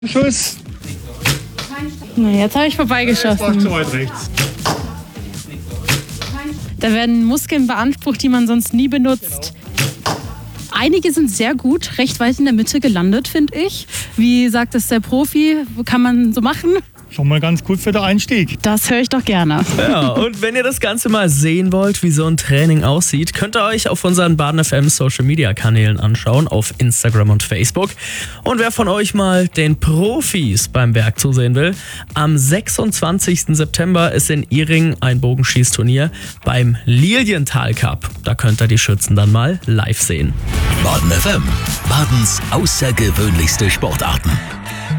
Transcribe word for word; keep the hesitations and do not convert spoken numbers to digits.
Schuss. Na, jetzt habe ich War vorbeigeschossen. zu weit rechts. Da werden Muskeln beansprucht, die man sonst nie benutzt. Einige sind sehr gut, recht weit in der Mitte gelandet, finde ich. Wie sagt es der Profi? Kann man so machen? Schon mal ganz gut für den Einstieg. Das höre ich doch gerne. Ja, und wenn ihr das Ganze mal sehen wollt, wie so ein Training aussieht, könnt ihr euch auf unseren Baden F M Social Media Kanälen anschauen, auf Instagram und Facebook. Und wer von euch mal den Profis beim Werk zusehen will, am sechsundzwanzigsten September ist in Ihringen ein Bogenschießturnier beim Lilienthal Cup. Da könnt ihr die Schützen dann mal live sehen. Baden F M, Badens außergewöhnlichste Sportarten.